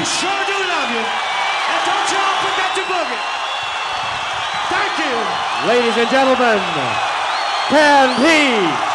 sure do love you. And don't y'all forget to boogie. Thank you. Ladies and gentlemen, Can He